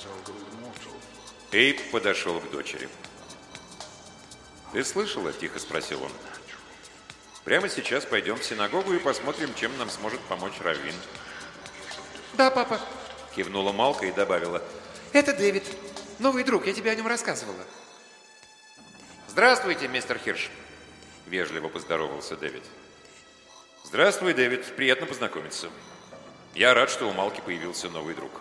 Эйб подошел к дочери. «Ты слышала?» – тихо спросил он. «Прямо сейчас пойдем в синагогу и посмотрим, чем нам сможет помочь раввин». «Да, папа», – кивнула Малка и добавила. «Это Дэвид, новый друг, я тебе о нем рассказывала». «Здравствуйте, мистер Хирш», – вежливо поздоровался Дэвид. «Здравствуй, Дэвид, приятно познакомиться. Я рад, что у Малки появился новый друг».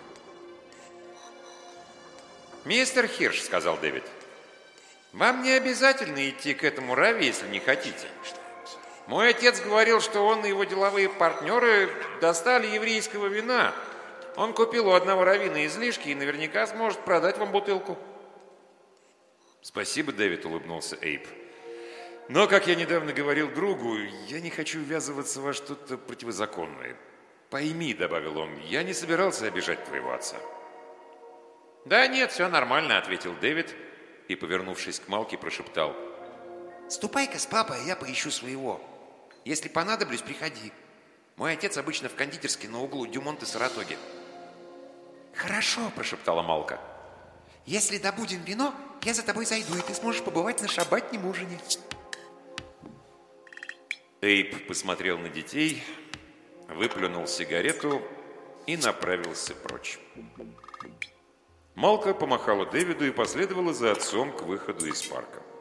«Мистер Хирш», – сказал Дэвид, – «вам не обязательно идти к этому равви, если не хотите. Мой отец говорил, что он и его деловые партнеры достали еврейского вина. Он купил у одного раввина излишки и наверняка сможет продать вам бутылку». «Спасибо, Дэвид», – улыбнулся Эйб. «Но, как я недавно говорил другу, я не хочу ввязываться во что-то противозаконное. Пойми», – добавил он, – «я не собирался обижать твоего отца». «Да нет, все нормально», – ответил Дэвид и, повернувшись к Малке, прошептал. «Ступай-ка с папой, я поищу своего. Если понадоблюсь, приходи. Мой отец обычно в кондитерской на углу Дюмонт и Саратоги». «Хорошо», – прошептала Малка. «Если добудем вино, я за тобой зайду, и ты сможешь побывать на шаббатнем ужине». Эйб посмотрел на детей, выплюнул сигарету и направился прочь. Малка помахала Дэвиду и последовала за отцом к выходу из парка.